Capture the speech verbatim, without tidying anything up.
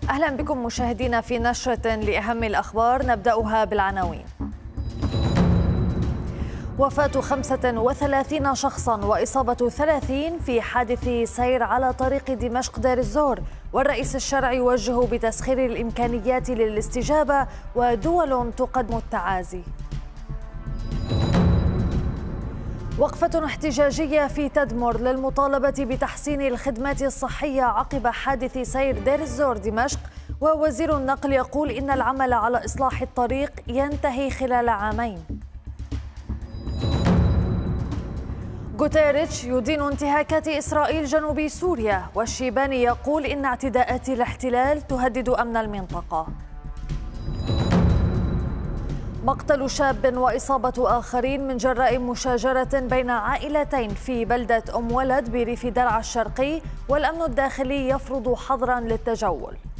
أهلا بكم مشاهدينا في نشرة لأهم الأخبار، نبدأها بالعناوين. وفاة خمسة وثلاثين شخصا وإصابة ثلاثين في حادث سير على طريق دمشق دير الزور، والرئيس الشرعي يوجه بتسخير الإمكانيات للاستجابة ودول تقدم التعازي. وقفة احتجاجية في تدمر للمطالبة بتحسين الخدمات الصحية عقب حادث سير دير الزور دمشق، ووزير النقل يقول إن العمل على إصلاح الطريق ينتهي خلال عامين. غوتيريتش يدين انتهاكات إسرائيل جنوب سوريا، والشيباني يقول إن اعتداءات الاحتلال تهدد أمن المنطقة. مقتل شاب وإصابة آخرين من جراء مشاجرة بين عائلتين في بلدة أم ولد بريف درعا الشرقي، والأمن الداخلي يفرض حظرا للتجول.